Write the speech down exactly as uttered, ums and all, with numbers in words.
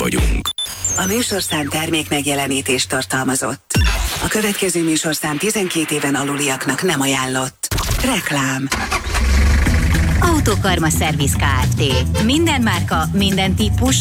vagyunk. A műsorszám termék megjelenítést tartalmazott. A következő műsorszám tizenkét éven aluliaknak nem ajánlott. Reklám. Autokarma Szerviz Kft. Minden márka, minden típus,